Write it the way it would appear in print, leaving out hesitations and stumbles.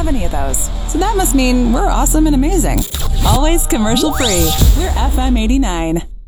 any of those. So that must mean we're awesome and amazing. Always commercial free. We're FM 89.